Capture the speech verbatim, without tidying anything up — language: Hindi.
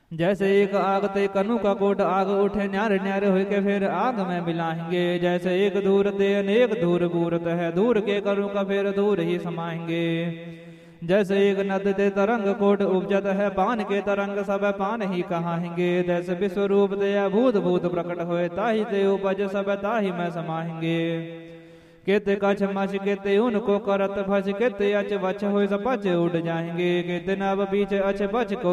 जैसे एक आग ते कनु का कोट आग उठे न्यारे न्यारे हुए के फिर आग में मिलाएंगे। जैसे एक धूर ते अनेक धूर बूरत है, दूर के कनु का फिर दूर ही समाएंगे। जैसे एक नद ते तरंग कोट उपजत है, पान के तरंग सब पान ही कहाएंगे। जैसे विश्व रूप ते भूत भूत प्रकट होए, ताही ते उपज सब ताही में समाएंगे। केते कछ मछ केते उनको करत भज, केते अच बच हो सपच उड़ जाएंगे। केते नव बीच अच बच को